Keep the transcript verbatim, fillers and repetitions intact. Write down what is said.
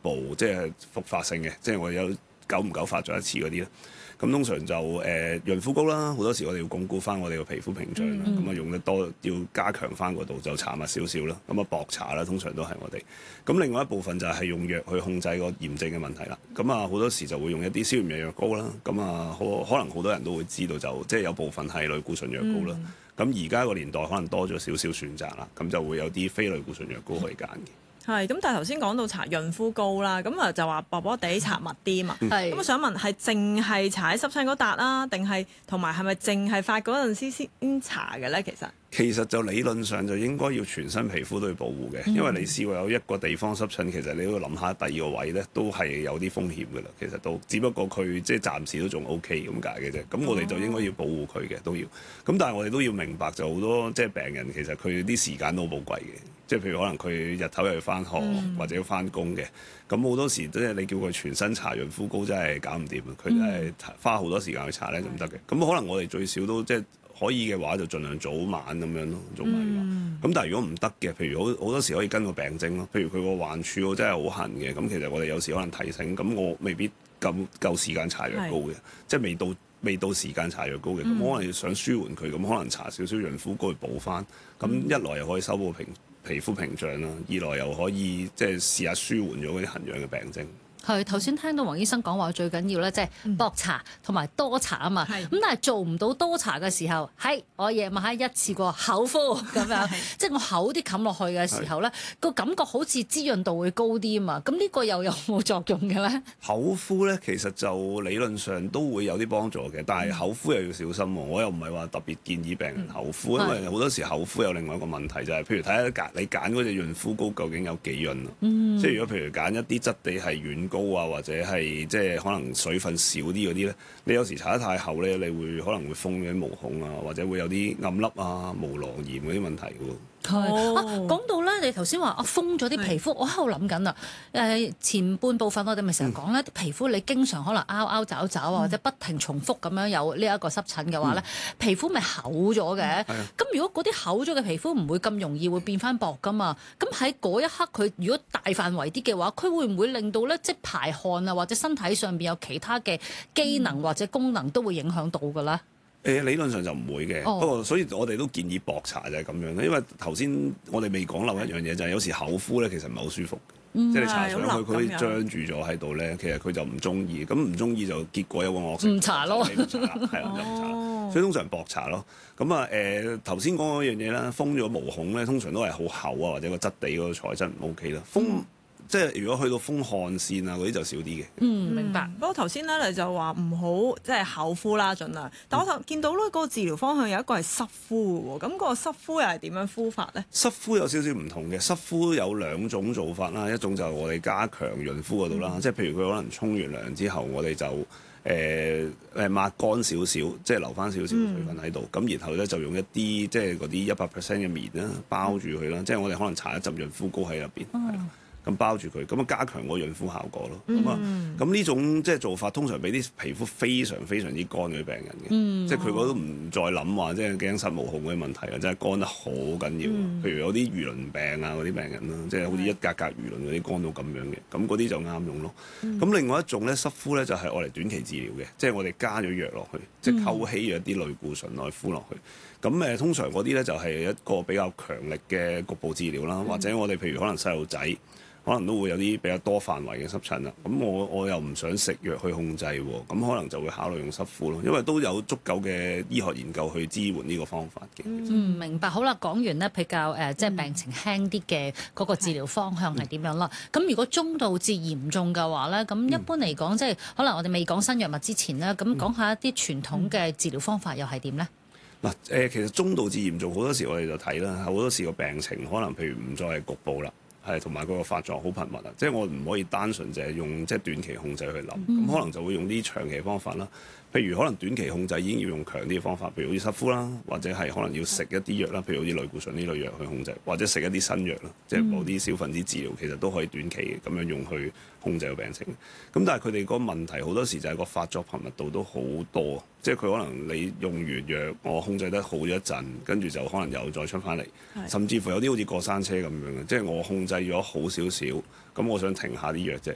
部即係復發性嘅，即係我有久唔久發咗一次嗰啲咧。咁通常就誒、呃、潤膚膏啦，好多時我哋要鞏固翻我哋個皮膚屏障啦，咁啊、嗯、用得多要加強翻嗰度就搽密少少啦，咁啊薄搽啦，通常都係我哋。咁另外一部分就係用藥去控制個炎症嘅問題啦。咁啊好多時就會用一啲消炎藥藥膏啦。咁啊可可能好多人都會知道就即係有部分係類固醇藥膏啦。咁而家個年代可能多咗少少選擇啦，咁就會有啲非類固醇藥膏可以揀嘅。 係，咁但係頭先講到搽潤膚膏啦，咁啊就話薄薄地搽密啲嘛，咁、嗯、我想問係淨係搽喺濕疹嗰笪啊，定係同埋係咪淨係發嗰陣時先搽嘅咧？其實其實就理論上就應該要全身皮膚都要保護嘅，因為你試過有一個地方濕疹，其實你都要諗下第二個位咧都係有啲風險㗎啦。其實都只不過佢即係暫時都仲 O K 咁解嘅啫。咁我哋就應該要保護佢嘅都要。咁但係我哋都要明白就好多即係病人其實佢啲時間都好寶貴嘅。即係譬如可能佢日頭又要翻學、嗯、或者要翻工嘅，咁好多時即係你叫佢全身搽潤膚膏真係搞唔掂啊！佢真係花好多時間去搽咧就唔得嘅。咁、嗯、可能我哋最少都即係可以嘅話就盡量早晚咁樣咯，早晚嘅話。咁、嗯、但係如果唔得嘅，譬如好好多時可以跟個病徵咯。譬如佢個患處真係好痕嘅，咁其實我哋有時可能提醒，咁我未必夠夠時間搽藥膏嘅，是即係未到未到時間搽藥膏嘅，咁、嗯、可能想舒緩佢，咁可能搽少少潤膚膏去補翻。咁、嗯、一來又可以修補平皮膚屏障啦，二來又可以即係試下舒緩咗嗰啲痕癢嘅病徵。 係頭先聽到黃醫生講話最緊要咧，即係薄搽同埋多搽啊嘛。咁是但係做唔到多搽嘅時候，係我夜晚黑一次過口敷咁樣，即係我厚啲冚落去嘅時候咧，個是感覺好似滋潤度會高啲啊嘛。咁呢個又有冇作用嘅咧？ 口敷咧其實就理論上都會有啲幫助嘅，但係口敷又要小心喎。我又唔係話特別建議病人口敷，嗯、因為好多時口敷有另外一個問題就係、是，譬如睇下揀你揀嗰隻潤膚膏究竟有幾潤啊？嗯、即係如果譬如揀一啲質地係軟膏啊，或者係即係可能水分少啲嗰啲咧，你有時搽得太厚咧，你會可能會封咗啲毛孔啊，或者會有啲暗粒啊、毛囊炎嗰啲問題喎。 係啊，講到咧，你頭先話啊封咗啲皮膚，是我喺度諗緊啊。誒前半部分我哋咪成日講咧，啲、嗯、皮膚你經常可能拗拗爪爪啊，嗯、或者不停重複咁樣有呢一個濕疹嘅話咧，嗯、皮膚咪厚咗嘅。咁、嗯、如果嗰啲厚咗嘅皮膚唔會咁容易會變翻薄噶嘛？咁喺嗰一刻佢如果大範圍啲嘅話，佢會唔會令到咧即係排汗啊，或者身體上邊有其他嘅機能或者功能都會影響到㗎啦？ 誒理論上就唔會嘅，不過、oh. 所以我哋都建議薄搽就係咁樣咧，因為頭先我哋未講漏一樣嘢就係有時口敷咧其實唔係好舒服，嗯、即係你搽上去佢張住咗喺度咧，其實佢就唔中意，咁唔中意就結果有個惡性， 唔搽咯， 係啦，就唔搽，所以通常薄搽咯。咁啊誒頭先講嗰樣嘢啦，封咗毛孔咧，通常都係好厚啊，或者個質地嗰個材質唔 OK 啦，封。嗯即係如果去到風汗腺啊嗰啲就少啲嘅。 嗯，明白。不過頭先咧你就話唔好即係口敷啦，盡量。但我就見到咧嗰個治療方向有一個係濕敷喎。咁、那個濕敷又係點樣敷法咧？濕敷有少少唔同嘅。濕敷有兩種做法啦，一種就係我哋加強潤膚嗰度啦。嗯、即係譬如佢可能沖完涼之後，我哋就誒誒抹乾少少，即係留翻少少水分喺度。咁、嗯、然後咧就用一啲即係嗰啲一百 percent 嘅棉啦，包住佢啦。嗯、即係我哋可能搽一浸潤膚膏喺入邊。嗯咁包住佢，咁啊加強個潤膚效果咯。咁啊、嗯，咁呢種即係做法，通常俾啲皮膚非常非常之乾嘅病人嘅，嗯、即係佢嗰都唔再諗話，即係驚濕毛孔嗰啲問題啊，真係乾得好緊要。嗯、譬如有啲魚鱗病啊嗰啲病人啦，即係好似一格格魚鱗嗰啲乾到咁樣嘅，咁嗰啲就啱用咯。咁、嗯、另外一種咧濕敷咧就係愛嚟短期治療嘅，即係我哋加咗藥落去，即係溝稀咗一啲類固醇落去敷落去。咁誒通常嗰啲咧就係一個比較強力嘅局部治療啦，嗯、或者我哋譬如可能細路仔。可能都會有啲比較多範圍嘅濕疹啦，咁我我又唔想食藥去控制喎，咁可能就會考慮用濕敷咯，因為都有足夠嘅醫學研究去支援呢個方法嘅。 嗯，明白。好啦，講完咧比較誒、呃、即係病情輕啲嘅嗰個治療方向係點樣啦？咁、嗯、如果中度至嚴重嘅話咧，咁一般嚟講，嗯、即係可能我哋未講新藥物之前咧，咁講下一啲傳統嘅治療方法又係點咧？ 嗱誒、呃，其實中度至嚴重好多時我哋就睇啦，好多時個病情可能譬如唔再係局部啦。係同埋嗰個發作好頻密啊！即係我唔可以單純就係用即係短期控制去諗，咁、嗯、可能就會用啲長期方法啦。譬如可能短期控制已經要用強啲嘅方法，譬如好似濕敷啦，或者係可能要食一啲藥啦，譬如好似類固醇呢類藥去控制，或者食一啲新藥啦，即係某啲小分子治療，其實都可以短期咁樣用去控制個病情。咁但係佢哋個問題好多時就係個發作頻密度都好多，即係佢可能你用完藥，我控制得好咗一陣，跟住就可能又再出翻嚟，甚至乎有啲好似過山車咁樣嘅，即係我控制咗好少少，咁我想停下啲藥啫，